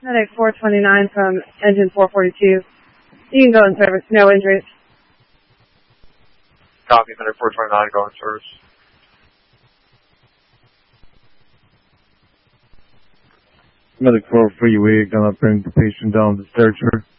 Medic 429 from engine 442. You can go in service, no injuries. Copy, Medic 429, go in service. Medic 448, gonna bring the patient down the stretcher.